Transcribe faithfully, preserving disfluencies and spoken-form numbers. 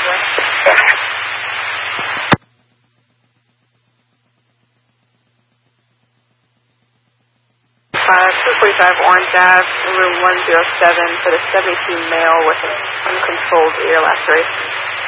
Uh, two forty-five Orange Avenue, room one oh seven for the seventy-two male with an uncontrolled ear laceration.